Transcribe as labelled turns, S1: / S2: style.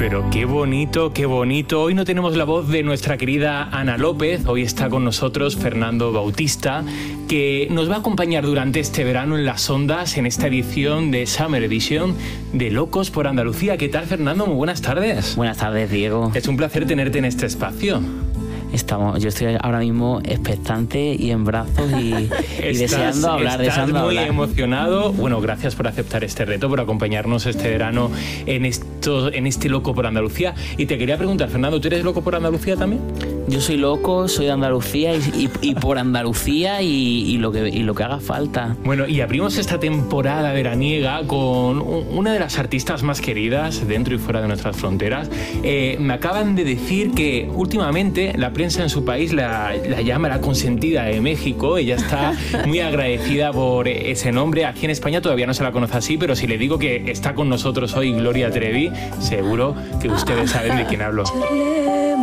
S1: Pero qué bonito, qué bonito. Hoy no tenemos la voz de nuestra querida Ana López. Hoy está con nosotros Fernando Bautista, que nos va a acompañar durante este verano en las ondas, en esta edición de Summer Edition de Locos por Andalucía. ¿Qué tal, Fernando? Muy buenas tardes.
S2: Buenas tardes, Diego.
S1: Es un placer tenerte en este espacio.
S2: Yo estoy ahora mismo expectante y en brazos y deseando hablar.
S1: Estás muy emocionado. Bueno, gracias por aceptar este reto, por acompañarnos este verano en este Loco por Andalucía. Y te quería preguntar, Fernando, ¿tú eres loco por Andalucía también?
S2: Yo soy loco, soy de Andalucía y por Andalucía y lo que haga falta.
S1: Bueno, y abrimos esta temporada veraniega con una de las artistas más queridas dentro y fuera de nuestras fronteras. Me acaban de decir que últimamente la prensa en su país la llama la consentida de México. Ella está muy agradecida por ese nombre. Aquí en España todavía no se la conoce así, pero si le digo que está con nosotros hoy Gloria Trevi, seguro que ustedes saben de quién hablo.